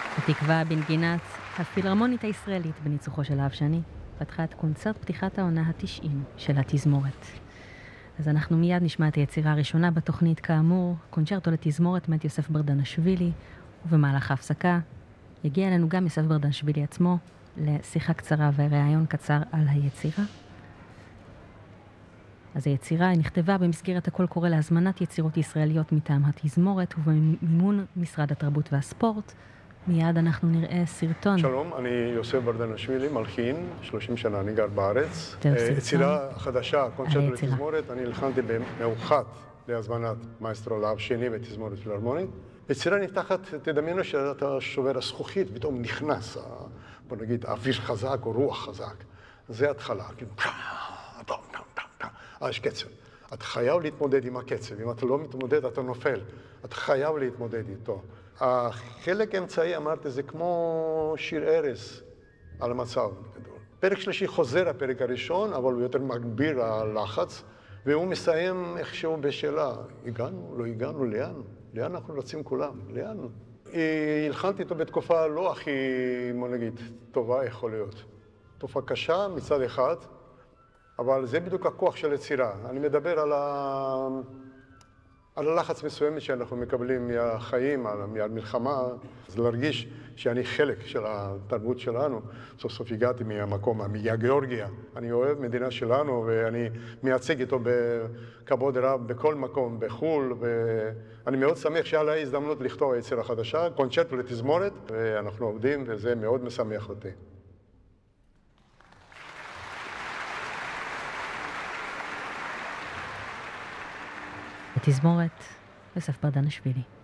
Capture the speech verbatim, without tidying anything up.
התקווה בנגינת הפילהרמונית הישראלית בניצוחו של אהב שני פתחה את קונצרט פתיחת העונה ה-תשעים של התזמורת. אז אנחנו מיד נשמע את היצירה הראשונה בתוכנית, כאמור, קונצ'רטו לתזמורת מאת יוסף ברדנשווילי, ובמהלך ההפסקה יגיע אלינו גם יוסף ברדנשווילי עצמו לשיחה קצרה וראיון קצר על היצירה. אז היצירה נכתבה במסגרת הקול קורא להזמנת יצירות ישראליות מטעם התזמורת ובמימון משרד התרבות והספורט. מיד אנחנו נראה סרטון. שלום, אני יוסף ברדנשווילי, מלחין, שלושים שנה, אני גר בארץ. זהו סרטון. יצירה חדשה, קונצ'רטו היצירה. לתזמורת, אני הלחנתי במאוחד להזמנת מאסטרו להב שני ותזמורת פילהרמונית. יצירה נפתחת, תדמיינו שאתה שובר הזכוכית, פתאום נכנס, בוא נגיד, אוויר חזק או רוח חזק. זה התחלה, כאילו, אה, יש קצב. אתה חייב להתמודד עם הקצב, אם אתה לא מתמודד אתה נופל, אתה חייב להתמודד איתו. החלק האמצעי, אמרתי, זה כמו שיר ערש על המצב גדול. פרק שלישי חוזר הפרק הראשון, אבל הוא יותר מגביר הלחץ, והוא מסיים איכשהו בשאלה, הגענו, לא הגענו, לאן? לאן אנחנו רצים כולם? לאן? הלחנתי אותו בתקופה לא הכי, בוא נגיד, טובה יכול להיות. תקופה קשה מצד אחד, אבל זה בדיוק הכוח של יצירה. אני מדבר על, ה... על הלחץ מסוימת שאנחנו מקבלים מהחיים, מהמלחמה. אז להרגיש שאני חלק של התרבות שלנו. סוף סוף הגעתי מהמקום, מהגיאורגיה. אני אוהב מדינה שלנו ואני מייצג איתו בכבוד רב בכל מקום, בחול. ואני מאוד שמח שהיה לי הזדמנות לכתוב יצירה חדשה, קונצ'רטו לתזמורת, ואנחנו עובדים וזה מאוד משמח אותי. בתזמורת יוסף ברדנשווילי.